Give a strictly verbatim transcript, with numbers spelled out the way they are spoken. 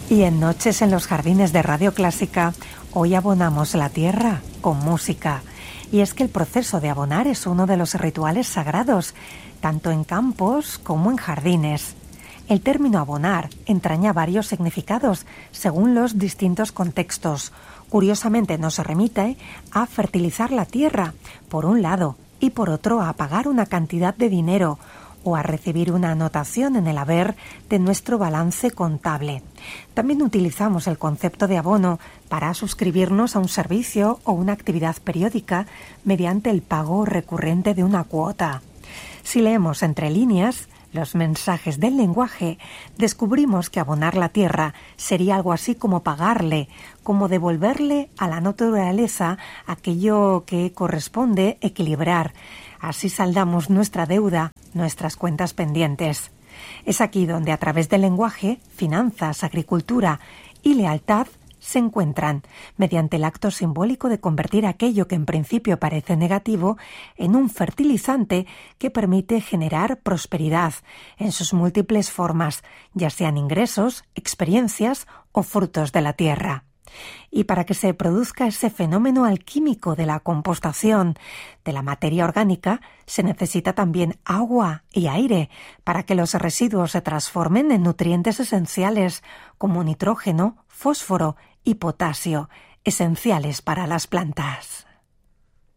Y en Noches en los Jardines de Radio Clásica, hoy abonamos la tierra con música. Y es que el proceso de abonar es uno de los rituales sagrados, tanto en campos como en jardines. El término abonar entraña varios significados según los distintos contextos. Curiosamente nos remite a fertilizar la tierra, por un lado, y por otro a pagar una cantidad de dinero, o a recibir una anotación en el haber de nuestro balance contable. También utilizamos el concepto de abono para suscribirnos a un servicio o una actividad periódica mediante el pago recurrente de una cuota. Si leemos entre líneas los mensajes del lenguaje, descubrimos que abonar la tierra sería algo así como pagarle, como devolverle a la naturaleza aquello que corresponde equilibrar. Así saldamos nuestra deuda, nuestras cuentas pendientes. Es aquí donde a través del lenguaje, finanzas, agricultura y lealtad se encuentran, mediante el acto simbólico de convertir aquello que en principio parece negativo en un fertilizante que permite generar prosperidad en sus múltiples formas, ya sean ingresos, experiencias o frutos de la tierra. Y para que se produzca ese fenómeno alquímico de la compostación de la materia orgánica, se necesita también agua y aire para que los residuos se transformen en nutrientes esenciales como nitrógeno, fósforo y potasio, esenciales para las plantas.